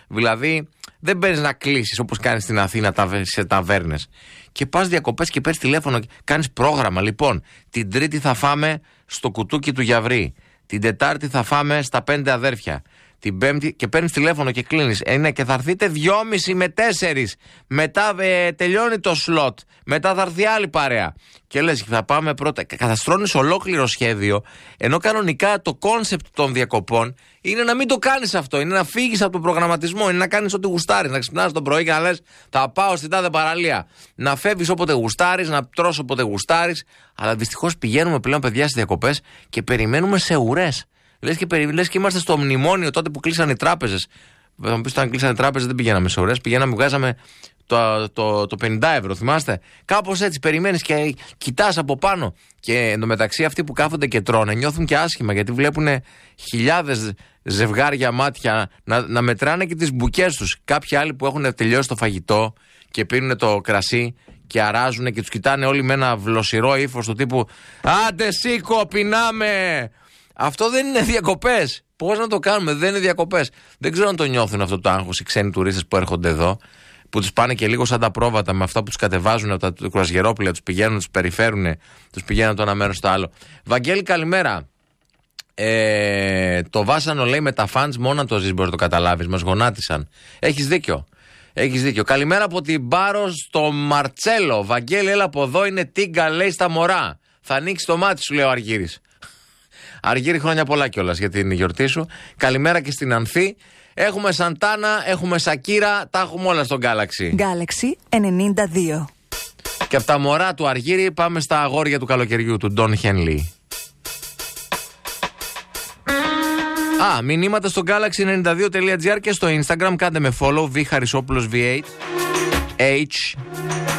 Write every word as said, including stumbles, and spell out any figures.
Δηλαδή, δεν παίρνεις να κλείσεις όπως κάνεις στην Αθήνα σε ταβέρνες. Και πας διακοπές και παίρνεις τηλέφωνο, κάνεις πρόγραμμα. Λοιπόν, την Τρίτη θα φάμε στο κουτούκι του Γιαβρή. Την Τετάρτη θα φάμε στα Πέντε Αδέρφια. Την Πέμπτη και παίρνεις τηλέφωνο και κλείνεις. Ε, ναι, και θα έρθετε δυόμιση με τέσσερις. Μετά ε, τελειώνει το σλότ. Μετά θα έρθει άλλη παρέα. Και λες, θα πάμε πρώτα. Καταστρώνεις ολόκληρο σχέδιο. Ενώ κανονικά το κόνσεπτ των διακοπών είναι να μην το κάνεις αυτό. Είναι να φύγεις από τον προγραμματισμό. Είναι να κάνεις ό,τι γουστάρεις. Να ξυπνάς το πρωί και να λες, θα πάω στην τάδε παραλία. Να φεύγεις όποτε γουστάρεις, να τρως όποτε γουστάρεις. Αλλά δυστυχώς πηγαίνουμε πλέον, παιδιά, στις διακοπές και περιμένουμε σε ουρές. Λες και, λες και είμαστε στο μνημόνιο τότε που κλείσαν οι τράπεζες. Θα μου πεις, όταν κλείσαν οι τράπεζες δεν πηγαίναμε σε ώρες, πηγαίναμε, βγάζαμε το, το, το πενήντα ευρώ, θυμάστε. Κάπως έτσι περιμένεις και κοιτάς από πάνω. Και εντωμεταξύ αυτοί που κάθονται και τρώνε νιώθουν και άσχημα, γιατί βλέπουν χιλιάδες ζευγάρια μάτια να, να μετράνε και τις μπουκές τους. Κάποιοι άλλοι που έχουν τελειώσει το φαγητό και πίνουν το κρασί και αράζουν και τους κοιτάνε όλοι με ένα βλοσιρό ύφος του τύπου «Άντε σήκω, πεινάμε!» Αυτό δεν είναι διακοπές. Πώς να το κάνουμε, δεν είναι διακοπές. Δεν ξέρω αν το νιώθουν αυτό το άγχος οι ξένοι τουρίστες που έρχονται εδώ, που τους πάνε και λίγο σαν τα πρόβατα με αυτά που τους κατεβάζουν από τα κρουαζιερόπλαια, τους πηγαίνουν, τους περιφέρουν, τους πηγαίνουν το ένα μέρος στο άλλο. Βαγγέλη, καλημέρα. Ε, το βάσανο λέει με τα φαντς, μόνο να το ζεις μπορεί να το καταλάβεις. Μας γονάτισαν. Έχεις δίκιο. Έχεις δίκιο. Καλημέρα από την Πάρο στο Μαρτσέλο. Βαγγέλη, έλα από εδώ, είναι τίγκα, λέει στα μωρά. Θα ανοίξει το μάτι σου, λέει ο Αργύρης. Αργύρη, χρόνια πολλά κιόλας για την γιορτή σου. Καλημέρα και στην Ανθή. Έχουμε Σαντάνα, έχουμε Σακύρα, τα έχουμε όλα στο Galaxy. Galaxy ενενήντα δύο. Και από τα μωρά του Αργύρη πάμε στα αγόρια του καλοκαιριού, του Don Henley. Α, μηνύματα στο galaxy ενενήντα δύο τελεία τζι άρ και στο Instagram. Κάντε με follow, V Χαρισόπουλος βι οκτώ H.